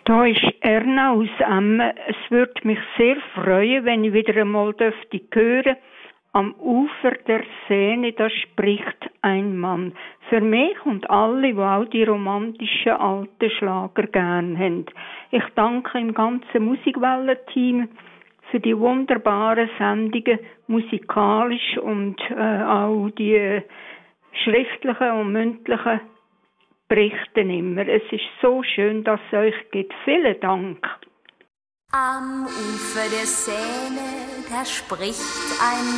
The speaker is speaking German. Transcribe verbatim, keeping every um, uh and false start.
Da ist Erna aus Emmen. Es würde mich sehr freuen, wenn ich wieder einmal dürfte hören. Am Ufer der Seine, da spricht ein Mann. Für mich und alle, die auch die romantischen alten Schlager gern haben. Ich danke im ganzen Musikwellen-Team für die wunderbaren Sendungen, musikalisch und äh, auch die schriftlichen und mündlichen Berichte immer. Es ist so schön, dass es euch gibt. Vielen Dank. Am Ufer der Seine, da spricht ein